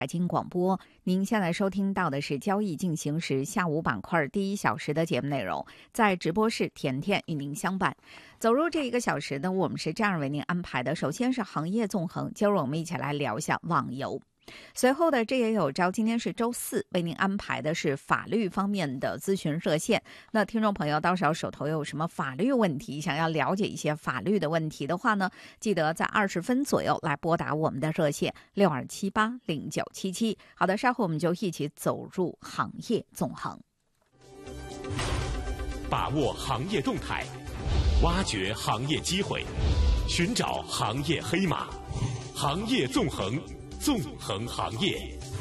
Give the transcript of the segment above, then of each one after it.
财经广播，您现在收听到的是交易进行时下午板块第1小时的节目内容，在直播室甜甜与您相伴。走入这1个小时呢，我们是这样为您安排的：首先是行业纵横，今儿我们一起来聊一下网游。随后的这也有招，今天是周4，为您安排的是法律方面的咨询热线。那听众朋友到时候手头有什么法律问题，想要了解一些法律的问题的话呢，记得在20分左右来拨打我们的热线62780977。好的，稍后我们就一起走入行业纵横， 把握行业动态，挖掘行业机会，寻找行业黑马，行业纵横，纵横行业。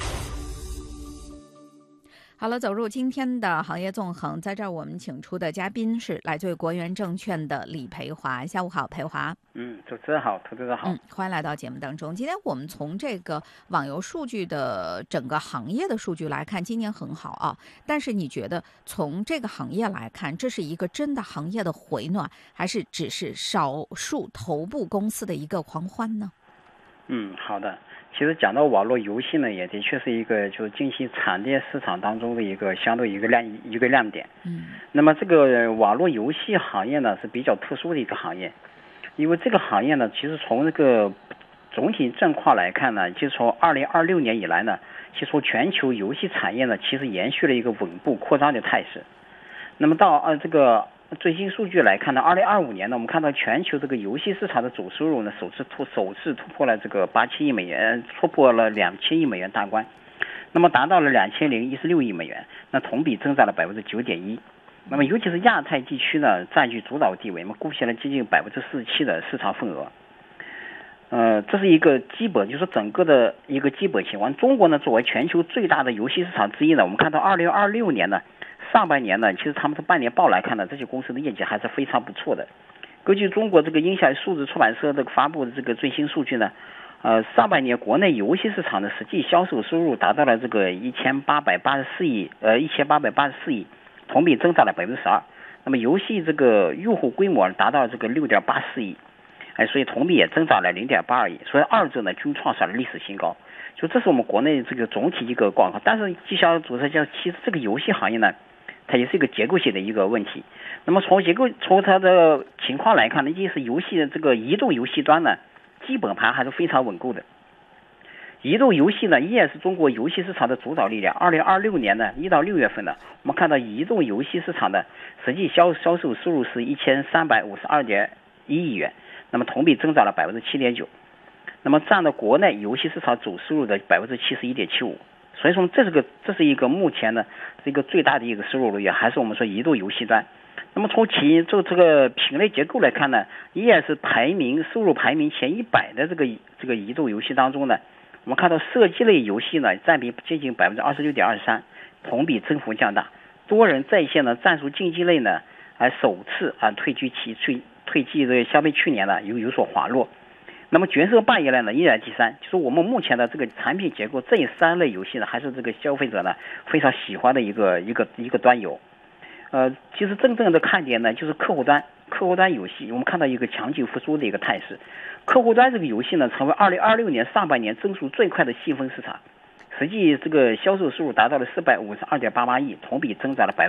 好了，走入今天的行业纵横，在这儿我们请出的嘉宾是来自于国元证券的李培华。下午好，培华。 主持人好，投资者好。 欢迎来到节目当中。今天我们从这个网游数据的整个行业的数据来看，今年很好啊。但是你觉得从这个行业来看，这是一个真的行业的回暖，还是只是少数头部公司的一个狂欢呢？ 好的。其实讲到网络游戏呢，也的确是一个就是近期产业市场当中的一个相对一个亮点。那么这个网络游戏行业呢是比较特殊的一个行业，因为这个行业呢，其实从这个总体状况来看呢，就从2026年以来呢，其实从全球游戏产业呢，其实延续了一个稳步扩张的态势。那么到这个最新数据来看呢，2025年呢，我们看到全球这个游戏市场的总收入呢，首次突破了这个87亿美元，突破了2000亿美元大关，那么达到了2016亿美元，那同比增长了9.1%。那么尤其是亚太地区呢，占据主导地位，贡献了接近47%的市场份额。这是一个基本，就是整个的一个基本情况。中国呢，作为全球最大的游戏市场之一呢，我们看到2026年呢。上半年呢，其实他们的半年报来看呢，这些公司的业绩还是非常不错的。根据中国这个英晓数字出版社这个发布的这个最新数据呢，上半年国内游戏市场的实际销售收入达到了这个1884亿，同比增长了12%。那么游戏这个用户规模达到这个6.84亿，所以同比也增长了0.82亿，所以二者呢均创下了历史新高。就这是我们国内这个总体一个状况。但是绩效主持人其实这个游戏行业呢，它也是一个结构性的一个问题。那么从它的情况来看呢，一是游戏的这个移动游戏端呢，基本盘还是非常稳固的。移动游戏呢，依然是中国游戏市场的主导力量。2026年呢，1到6月份呢，我们看到移动游戏市场的实际销售收入是1352.1亿元，那么同比增长了7.9%，那么占到国内游戏市场总收入的71.75%。所以说这是一个目前呢这个最大的一个收入来源，还是我们说移动游戏端。那么从这个品类结构来看呢，依然是收入排名前100的这个移动游戏当中呢，我们看到射击类游戏呢占比接近26.23%，同比增幅较大。多人在线的战术竞技类呢，首次退居的相比去年呢有所滑落。那么角色扮演类呢依然第3，就是我们目前的这个产品结构，这3类游戏呢还是这个消费者呢非常喜欢的一个端游。其实真正的看点呢就是客户端游戏，我们看到一个强劲复苏的一个态势。客户端这个游戏呢成为2026年上半年增速最快的细分市场，实际这个销售收入达到了452.88亿，同比增长了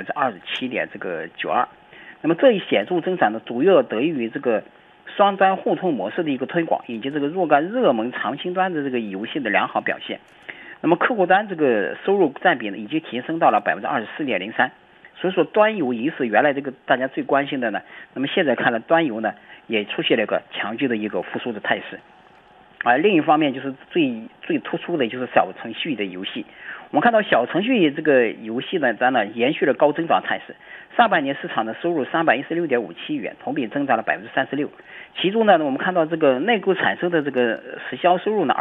27.92%。那么这一显著增长呢，主要得益于这个双端互通模式的一个推广，以及这个若干热门长青端的这个游戏的良好表现。那么客户端这个收入占比呢，已经提升到了24.03%。所以说端游也是原来这个大家最关心的呢，那么现在看来端游呢也出现了一个强劲的一个复苏的态势。另一方面就是最突出的就是小程序的游戏。我们看到小程序这个游戏呢，延续了高增长态势。上半年市场的收入316.57亿元，同比增长了36%。其中呢，我们看到这个内购产生的这个实销收入呢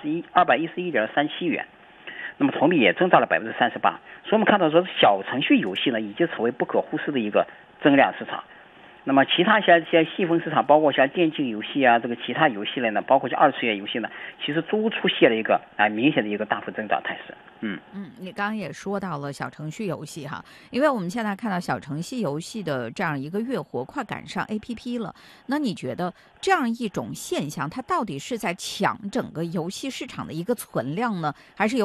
211.37亿元，那么同比也增长了38%。所以我们看到说小程序游戏呢已经成为不可忽视的一个增量市场。 那么其他像细分市场，包括像电竞游戏啊，这个其他游戏类呢，包括像二次元游戏呢，其实都出现了一个明显的一个大幅增长态势。 你刚刚也说到了小程序游戏哈，因为我们现在看到小程序游戏的这样一个月活快赶上 APP 了，那你觉得这样一种现象，它到底是在抢整个游戏市场的一个存量呢，还是有